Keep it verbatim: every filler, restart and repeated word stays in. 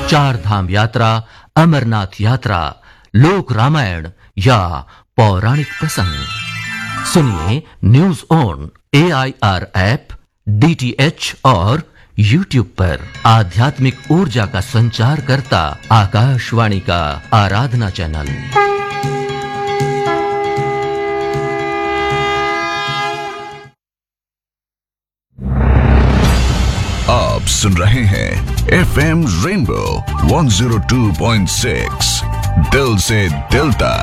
चार धाम यात्रा, अमरनाथ यात्रा, लोक रामायण या पौराणिक प्रसंग। सुनिए news on A I R app, D T H और यूट्यूब पर। आध्यात्मिक ऊर्जा का संचार करता आकाशवाणी का आराधना चैनल। आप सुन रहे हैं F M rainbow one zero two point six, दिल से दिल तक।